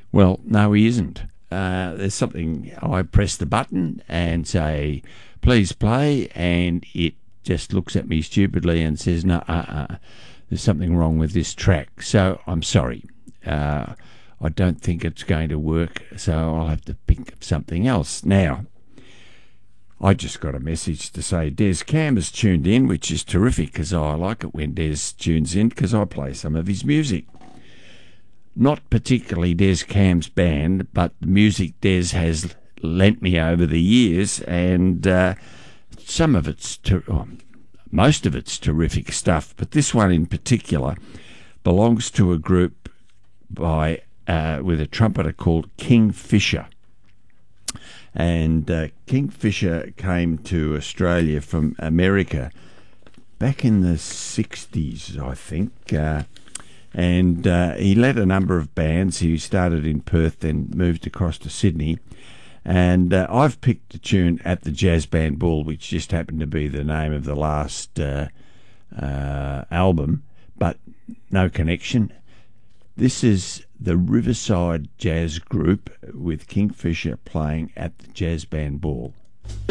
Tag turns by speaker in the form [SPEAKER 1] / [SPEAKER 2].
[SPEAKER 1] Well, no, he isn't. There's something, I press the button and say, please play, and it just looks at me stupidly and says, no, there's something wrong with this track. So I'm sorry. I don't think it's going to work, so I'll have to pick up something else. Now, I just got a message to say Des Cam has tuned in, which is terrific, because I like it when Des tunes in, because I play some of his music. Not particularly Des Cam's band, but the music Des has lent me over the years, and most of it's terrific stuff. But this one in particular belongs to a group with a trumpeter called Kingfisher. And Kingfisher came to Australia from America back in the 60s, I think. And he led a number of bands. He started in Perth, then moved across to Sydney. And I've picked a tune at the Jazz Band Bull, which just happened to be the name of the last album, but no connection. This is the Riverside Jazz Group with Kingfisher playing at the Jazz Band Ball.